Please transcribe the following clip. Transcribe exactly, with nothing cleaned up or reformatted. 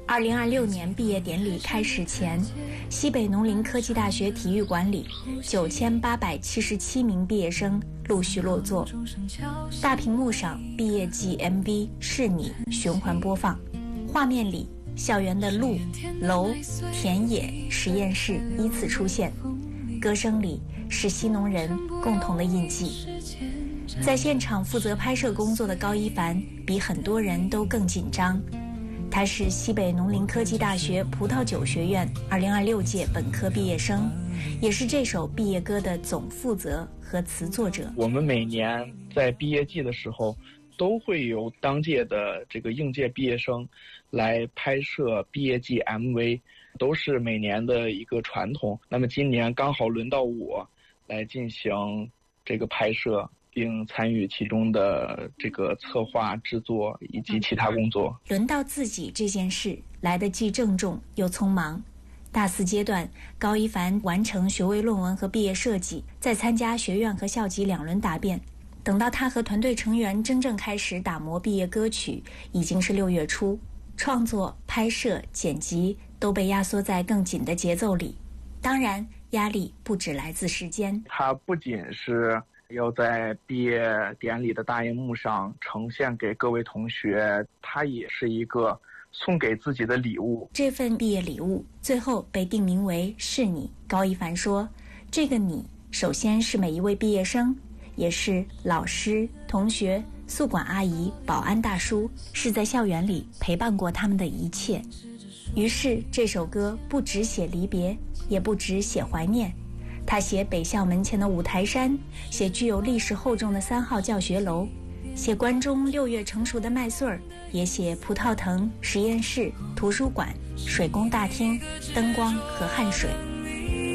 二零二六年毕业典礼开始前，西北农林科技大学体育馆里九千八百七十七名毕业生陆续落座。大屏幕上毕业季 M V《是你》循环播放，画面里校园的路、楼、田野、实验室依次出现，歌声里是西农人共同的印记。在现场负责拍摄工作的高一凡比很多人都更紧张，他是西北农林科技大学葡萄酒学院二零二六届本科毕业生，也是这首毕业歌的总负责和词作者。 我们每年在毕业季的时候，都会由当届的这个应届毕业生来拍摄毕业季 M V， 都是每年的一个传统。那么今年刚好轮到我来进行这个拍摄，并参与其中的这个策划、制作以及其他工作。 轮到自己这件事来得既郑重又匆忙。大四阶段，高一凡完成学位论文和毕业设计，再参加学院和校级两轮答辩。等到他和团队成员真正开始打磨毕业歌曲，已经是六月初。创作、拍摄、剪辑都被压缩在更紧的节奏里。当然，压力不只来自时间。 它不仅是要在毕业典礼的大荧幕上呈现给各位同学，它也是一个送给自己的礼物。 这份毕业礼物最后被定名为是你。高一凡说，这个你首先是每一位毕业生，也是老师、同学、宿管阿姨、保安大叔，是在校园里陪伴过他们的一切。于是这首歌不只写离别，也不只写怀念，他写北校门前的五台山，写具有历史厚重的三号教学楼，写关中六月成熟的麦穗儿，也写葡萄藤、实验室、图书馆、水工大厅、灯光和汗水。